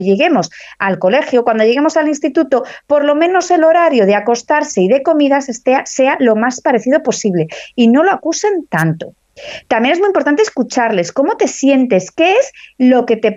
lleguemos al colegio, cuando lleguemos al instituto, por lo menos el horario de acostarse y de comidas sea lo más parecido posible y no lo acusen tanto. También es muy importante escucharles, cómo te sientes, qué es lo que te